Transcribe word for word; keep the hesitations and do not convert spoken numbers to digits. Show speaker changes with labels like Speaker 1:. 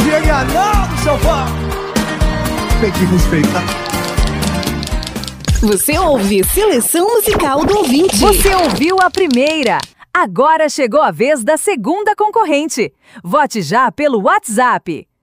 Speaker 1: G H no sofá. Tem que respeitar.
Speaker 2: Você ouve Seleção Musical do Ouvinte.
Speaker 3: Você ouviu a primeira. Agora chegou a vez da segunda concorrente. Vote já pelo WhatsApp